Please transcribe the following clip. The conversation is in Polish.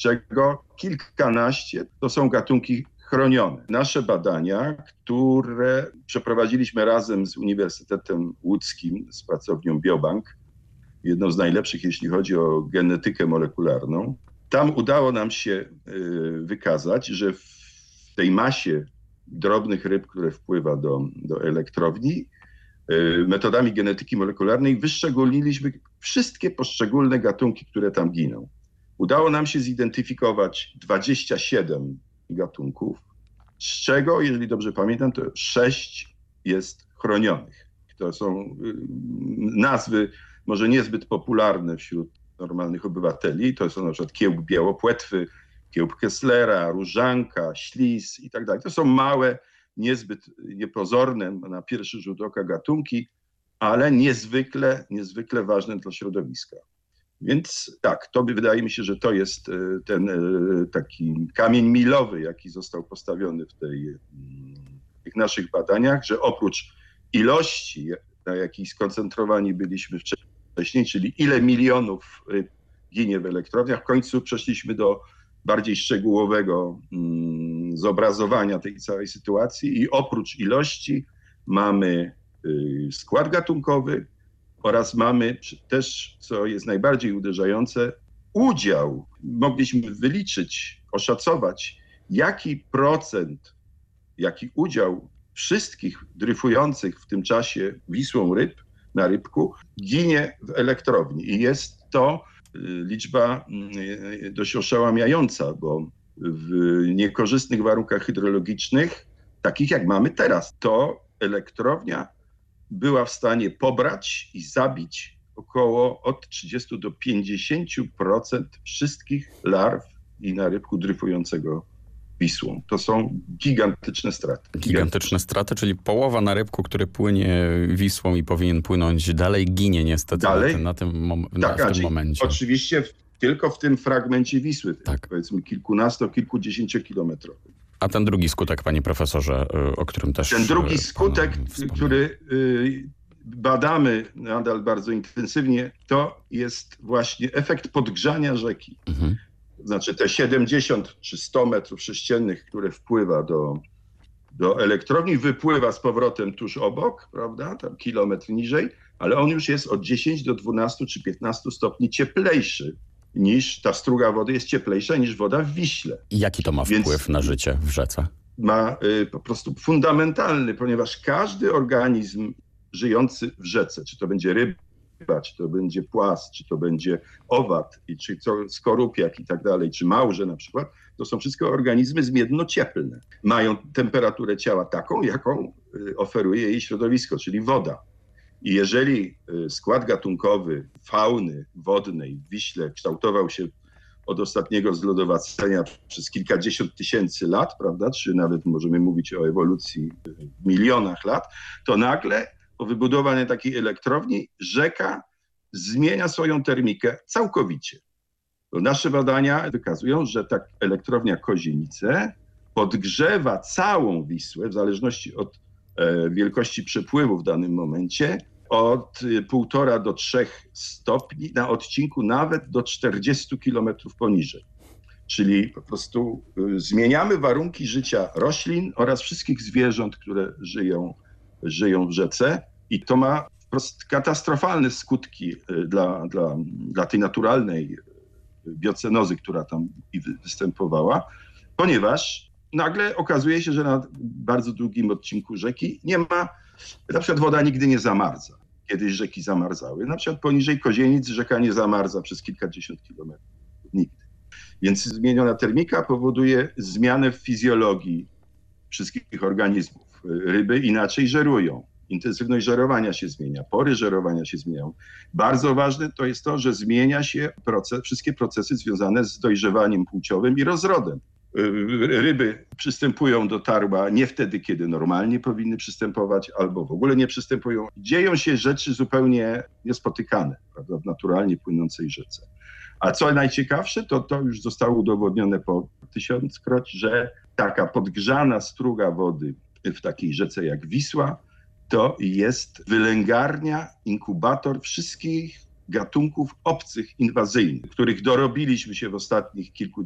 czego kilkanaście to są gatunki chronione. Nasze badania, które przeprowadziliśmy razem z Uniwersytetem Łódzkim, z pracownią Biobank, jedną z najlepszych, jeśli chodzi o genetykę molekularną, tam udało nam się wykazać, że w tej masie drobnych ryb, które wpływa do elektrowni, metodami genetyki molekularnej wyszczególniliśmy wszystkie poszczególne gatunki, które tam giną. Udało nam się zidentyfikować 27 gatunków, z czego, jeżeli dobrze pamiętam, to 6 jest chronionych. To są nazwy może niezbyt popularne wśród normalnych obywateli. To są na przykład kiełb białopłetwy, kiełb Kesslera, różanka, ślis i tak dalej. To są małe, niezbyt niepozorne na pierwszy rzut oka gatunki, ale niezwykle ważne dla środowiska. Więc tak, wydaje mi się, że to jest ten taki kamień milowy, jaki został postawiony w tych naszych badaniach, że oprócz ilości, na jakiej skoncentrowani byliśmy wcześniej, czyli ile milionów ryb ginie w elektrowniach, w końcu przeszliśmy do bardziej szczegółowego zobrazowania tej całej sytuacji i oprócz ilości mamy skład gatunkowy oraz mamy też, co jest najbardziej uderzające, udział. Mogliśmy wyliczyć, oszacować, jaki udział wszystkich dryfujących w tym czasie Wisłą ryb na rybku ginie w elektrowni. I jest to liczba dość oszałamiająca, bo w niekorzystnych warunkach hydrologicznych, takich jak mamy teraz, to elektrownia była w stanie pobrać i zabić około od 30 do 50% wszystkich larw i na rybku dryfującego Wisłą. To są gigantyczne straty. Gigantyczne straty, czyli połowa narybku, który płynie Wisłą i powinien płynąć dalej, ginie niestety w tym momencie. Oczywiście tylko w tym fragmencie Wisły, powiedzmy kilkudziesięciokilometrowym. A ten drugi skutek, panie profesorze, o którym też ten drugi skutek, który badamy nadal bardzo intensywnie, to jest właśnie efekt podgrzania rzeki. Mhm. Znaczy te 70 czy 100 metrów sześciennych, które wpływa do elektrowni, wypływa z powrotem tuż obok, prawda, tam kilometr niżej, ale on już jest od 10 do 12 czy 15 stopni cieplejszy niż ta struga wody jest cieplejsza niż woda w Wiśle. I jaki to ma wpływ na życie w rzece? Ma po prostu fundamentalny, ponieważ każdy organizm żyjący w rzece, czy to będzie ryba, czy to będzie płas, czy to będzie owad, czy skorupiak i tak dalej, czy małże na przykład, to są wszystko organizmy zmiennocieplne. Mają temperaturę ciała taką, jaką oferuje jej środowisko, czyli woda. I jeżeli skład gatunkowy fauny wodnej w Wiśle kształtował się od ostatniego zlodowacenia przez kilkadziesiąt tysięcy lat, prawda, czy nawet możemy mówić o ewolucji w milionach lat, to nagle po wybudowaniu takiej elektrowni rzeka zmienia swoją termikę całkowicie. Nasze badania wykazują, że ta elektrownia Kozienice podgrzewa całą Wisłę w zależności od wielkości przepływu w danym momencie od 1,5 do 3 stopni na odcinku nawet do 40 kilometrów poniżej. Czyli po prostu zmieniamy warunki życia roślin oraz wszystkich zwierząt, które żyją w rzece i to ma wprost katastrofalne skutki dla tej naturalnej biocenozy, która tam występowała, ponieważ nagle okazuje się, że na bardzo długim odcinku rzeki nie ma, na przykład woda nigdy nie zamarza. Kiedyś rzeki zamarzały. Na przykład poniżej Kozienic rzeka nie zamarza przez kilkadziesiąt kilometrów. Nigdy. Więc zmieniona termika powoduje zmianę w fizjologii wszystkich organizmów. Ryby inaczej żerują. Intensywność żerowania się zmienia, pory żerowania się zmieniają. Bardzo ważne to jest to, że zmienia się wszystkie procesy związane z dojrzewaniem płciowym i rozrodem. Ryby przystępują do tarła nie wtedy, kiedy normalnie powinny przystępować, albo w ogóle nie przystępują. Dzieją się rzeczy zupełnie niespotykane, prawda, w naturalnie płynącej rzece. A co najciekawsze, to już zostało udowodnione po 1000-kroć, że taka podgrzana struga wody w takiej rzece jak Wisła to jest wylęgarnia, inkubator wszystkich gatunków obcych, inwazyjnych, których dorobiliśmy się w ostatnich